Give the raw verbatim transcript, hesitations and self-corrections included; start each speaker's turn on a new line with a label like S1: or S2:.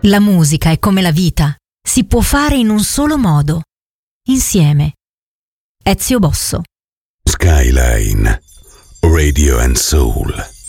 S1: La musica è come la vita, si può fare in un solo modo, insieme. Ezio Bosso.
S2: Skyline Radio and Soul.